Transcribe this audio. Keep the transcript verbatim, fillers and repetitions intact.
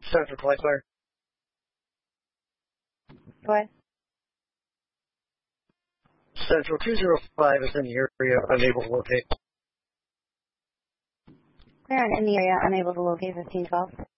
Central Flight Clear. Go ahead. Central two zero five is in the area, unable to locate. Clear on in the area, unable to locate fifteen twelve.